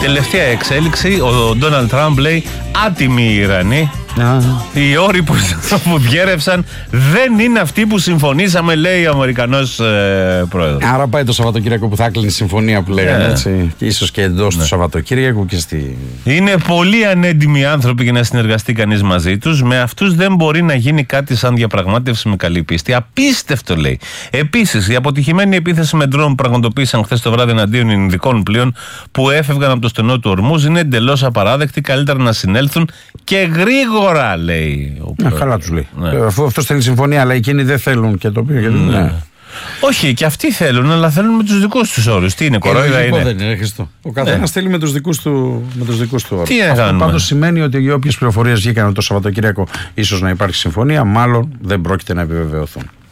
Τελευταία εξέλιξη, ο Ντόναλντ Τραμπ λέει άτιμοι οι Ιρανοί. Οι όροι που διέρευσαν δεν είναι αυτοί που συμφωνήσαμε, λέει ο Αμερικανός πρόεδρος. Άρα πάει το Σαββατοκύριακο που θα κλείνει η συμφωνία που λέγανε έτσι. Και ίσως και εντός του Σαββατοκύριακου και στη. Είναι πολύ ανέντιμοι άνθρωποι για να συνεργαστεί κανείς μαζί τους. Με αυτούς δεν μπορεί να γίνει κάτι σαν διαπραγμάτευση με καλή πίστη. Απίστευτο, λέει. Επίσης, η αποτυχημένη επίθεση με ντρόουν που πραγματοποίησαν χθες το βράδυ εναντίον Ινδικών πλοίων που έφευγαν από το στενό του Ορμούζ είναι εντελώς απαράδεκτη. Καλύτερα να συνέλθουν και γρήγορα, λέει. Καλά τους λέει. Αφού αυτός θέλει συμφωνία, αλλά εκείνοι δεν θέλουν και το οποίο. Όχι, και αυτοί θέλουν, αλλά θέλουν με τους δικούς τους όρους. Τι είναι, κορόιδα είναι. Δεν είναι, Χριστό. Ο καθένας θέλει με τους δικούς του όρους. Τι αυτό πάντως σημαίνει ότι οι όποιες πληροφορίες βγήκαν το Σαββατοκύριακο ίσως να υπάρχει συμφωνία, μάλλον δεν πρόκειται να επιβεβαιωθούν.